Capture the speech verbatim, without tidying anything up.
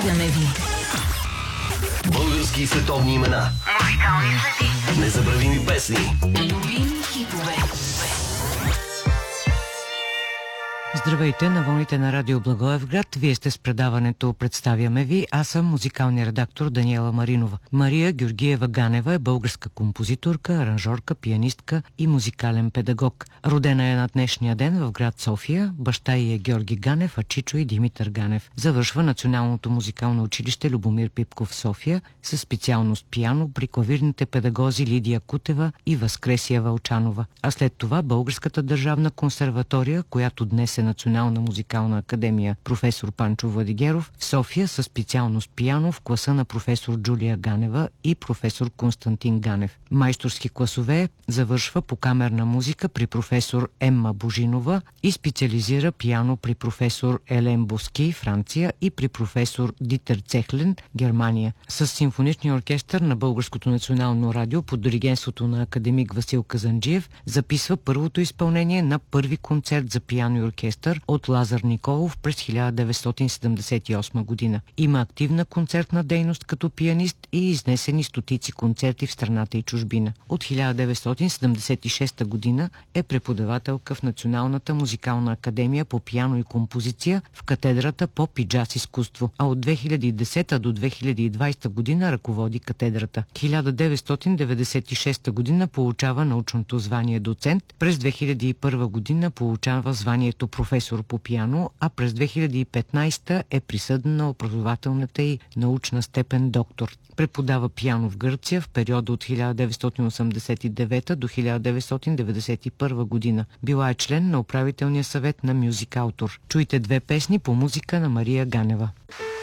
Представяме ви български и световни имена, музикални звезди, незабравими песни, любими хитове. Здравейте на вълните на Радио Благоевград. Вие сте с предаването "Представяме ви". Аз съм музикалният редактор Даниела Маринова. Мария Георгиева Ганева е българска композиторка, аранжорка, пианистка и музикален педагог. Родена е на днешния ден в град София. Баща й е Георги Ганев, а чичо и Димитър Ганев. Завършва Националното музикално училище Любомир Пипков в София със специалност пиано при клавирните педагози Лидия Кутева и Възкресия Вълчанова. А след това Българската държавна консерватория, която днес е Национална музикална академия професор Панчо Владигеров, в София със специалност пиано в класа на професор Джулия Ганева и професор Константин Ганев. Майсторски класове завършва по камерна музика при професор Емма Божинова и специализира пиано при професор Елен Боски, Франция, и при професор Дитер Цехлен, Германия. С симфоничния оркестър на Българското национално радио под диригентството на академик Васил Казанджиев записва първото изпълнение на първи концерт за пиано и оркестър от Лазар Николов през хиляда деветстотин седемдесет и осма година. Има активна концертна дейност като пианист и изнесени стотици концерти в страната и чужбина. От хиляда деветстотин седемдесет и шеста година е преподавателка в Националната музикална академия по пиано и композиция в катедрата по и джаз изкуство, а от две хиляди и десета до две хиляди и двадесета година ръководи катедрата. хиляда деветстотин деветдесет и шеста година получава научното звание доцент, през две хиляди и първа година получава званието професор по пиано, а през две хиляди и петнадесета е присъдена на образователната и научна степен доктор. Преподава пиано в Гърция в периода от хиляда деветстотин осемдесет и девета до хиляда деветстотин деветдесет и първа година. Била е член на управителния съвет на Мюзик Аутор. Чуйте две песни по музика на Мария Ганева.